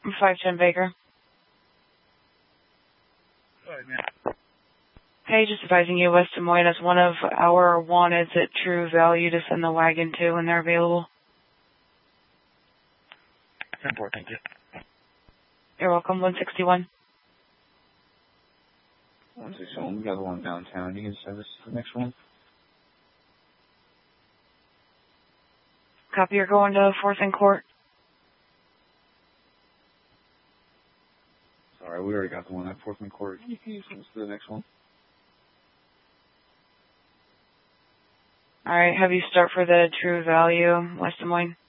510 Baker. Sorry, man. Hey, just advising you, West Des Moines is one of our wanteds at True Value to send the wagon to when they're available. 10-4, thank you. You're welcome. 161. 161, we got the one downtown. You can send us to the next one. Copy, you're going to 4th and Court. Sorry, we already got the one at 4th and Court. You can send us to the next one. Alright, have you start for the True Value, West Des Moines.